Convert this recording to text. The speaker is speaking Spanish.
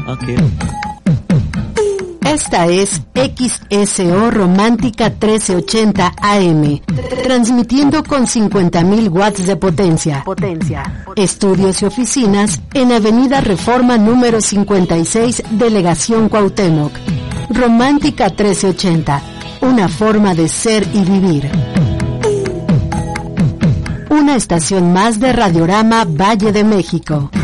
Okay. Esta es XSO Romántica 1380 AM, transmitiendo con 50.000 watts de potencia. Estudios y oficinas en Avenida Reforma número 56, Delegación Cuauhtémoc. Romántica 1380, una forma de ser y vivir. Una estación más de Radiorama Valle de México.